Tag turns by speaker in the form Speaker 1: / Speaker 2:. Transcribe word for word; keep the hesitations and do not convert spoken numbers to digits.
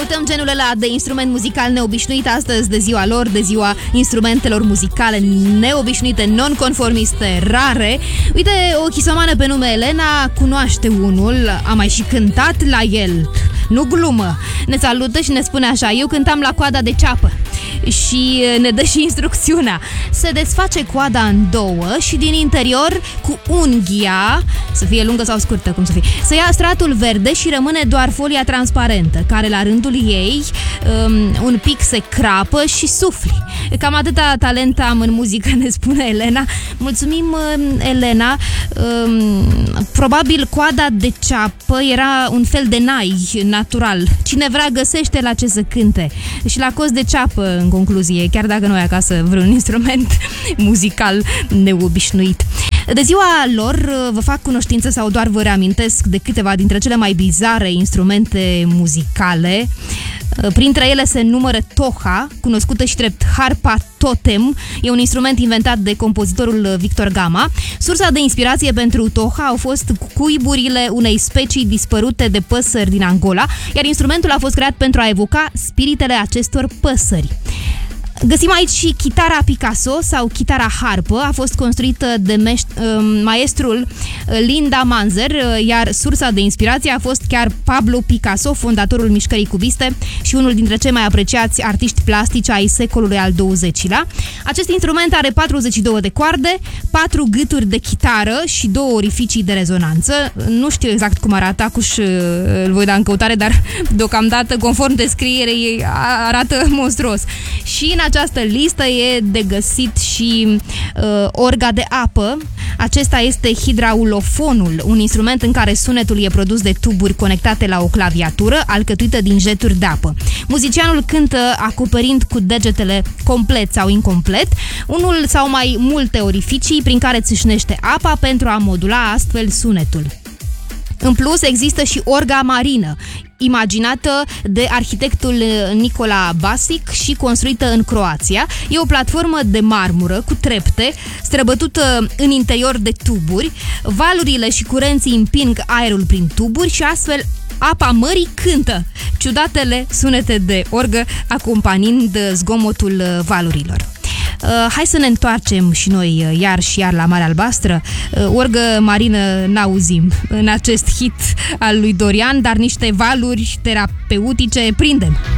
Speaker 1: căutăm genul ăla de instrument muzical neobișnuit astăzi, de ziua lor, de ziua instrumentelor muzicale neobișnuite, non-conformiste, rare. Uite, o chisomană pe nume Elena cunoaște unul, a mai și cântat la el. Nu glumă. Ne salută și ne spune așa: eu cântam la coada de ceapă. Și ne dă și instrucțiunea: se desface coada în două și din interior cu unghia, să fie lungă sau scurtă, cum să fie, să ia stratul verde și rămâne doar folia transparentă, care la rândul ei um, un pic se crapă și sufli. Cam atâta talent am în muzică, ne spune Elena. Mulțumim, Elena. Um, probabil coada de ceapă era un fel de nai natural. Cine vrea găsește la ce să cânte. Și la cost de ceapă, în concluzie, chiar dacă nu ai acasă vreun instrument muzical neobișnuit. De ziua lor vă fac cunoștință sau doar vă reamintesc de câteva dintre cele mai bizare instrumente muzicale. Printre ele se numără toha, cunoscută și drept harpa totem. E un instrument inventat de compozitorul Victor Gama. Sursa de inspirație pentru toha au fost cuiburile unei specii dispărute de păsări din Angola, iar instrumentul a fost creat pentru a evoca spiritele acestor păsări. Găsim aici și chitara Picasso sau chitara harpă, a fost construită de meș- maestrul Linda Manzer, iar sursa de inspirație a fost chiar Pablo Picasso, fondatorul mișcării cubiste și unul dintre cei mai apreciați artiști plastici ai secolului al douăzecilea. Acest instrument are patruzeci și două de coarde, patru gâturi de chitară și două orificii de rezonanță. Nu știu exact cum arată, acuși îl voi da în căutare, dar deocamdată, conform descrierei, arată monstruos. Și în această listă e de găsit și uh, orga de apă. Acesta este hidraulofonul, un instrument în care sunetul e produs de tuburi conectate la o claviatură alcătuită din jeturi de apă. Muzicianul cântă acoperind cu degetele complet sau incomplet unul sau mai multe orificii prin care țâșnește apa pentru a modula astfel sunetul. În plus, există și orga marină, imaginată de arhitectul Nicola Basic și construită în Croația. E o platformă de marmură cu trepte, străbătută în interior de tuburi. Valurile și curenții împing aerul prin tuburi și astfel apa mării cântă ciudatele sunete de orgă, acompaniind zgomotul valurilor. Uh, hai să ne întoarcem și noi uh, iar și iar la Marea Albastră. Uh, orgă marină n-auzim în acest hit al lui Dorian, dar niște valuri terapeutice prindem.